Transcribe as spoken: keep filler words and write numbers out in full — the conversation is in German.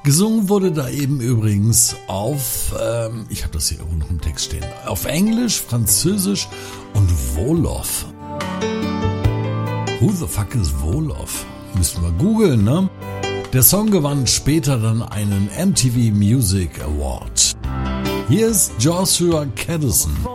Gesungen wurde da eben übrigens auf, ähm, ich habe das hier irgendwo noch im Text stehen, auf Englisch, Französisch und Wolof. Who the fuck is Wolof? Müssen wir googeln, ne? Der Song gewann später dann einen M T V Music Award. Hier ist Joshua Kadison.